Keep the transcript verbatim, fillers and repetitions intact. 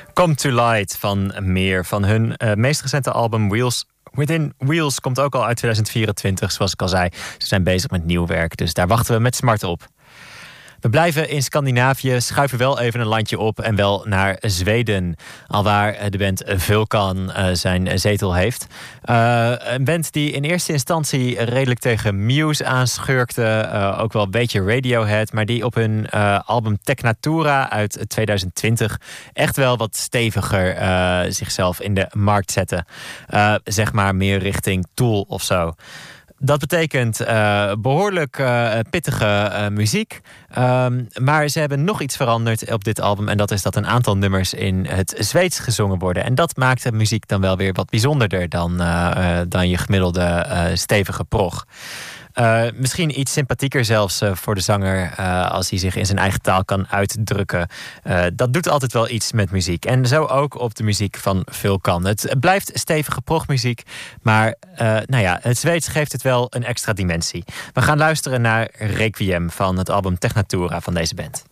Come to Light van Meer. Van hun uh, meest recente album Wheels Within Wheels komt ook al uit tweeduizend vierentwintig. Zoals ik al zei, ze zijn bezig met nieuw werk. Dus daar wachten we met smart op. We blijven in Scandinavië, schuiven wel even een landje op en wel naar Zweden. Alwaar de band Vulkan uh, zijn zetel heeft. Uh, een band die in eerste instantie redelijk tegen Muse aanschurkte. Uh, ook wel een beetje Radiohead. Maar die op hun uh, album Technatura uit tweeduizend twintig echt wel wat steviger uh, zichzelf in de markt zetten. Uh, zeg maar meer richting Tool of zo. Dat betekent uh, behoorlijk uh, pittige uh, muziek. Um, maar ze hebben nog iets veranderd op dit album. En dat is dat een aantal nummers in het Zweeds gezongen worden. En dat maakt de muziek dan wel weer wat bijzonderder dan, uh, uh, dan je gemiddelde uh, stevige prog. Uh, misschien iets sympathieker zelfs uh, voor de zanger uh, als hij zich in zijn eigen taal kan uitdrukken. Uh, dat doet altijd wel iets met muziek. En zo ook op de muziek van Vulkan. Het blijft stevige progmuziek, maar uh, nou ja, het Zweeds geeft het wel een extra dimensie. We gaan luisteren naar Requiem van het album Technatura van deze band.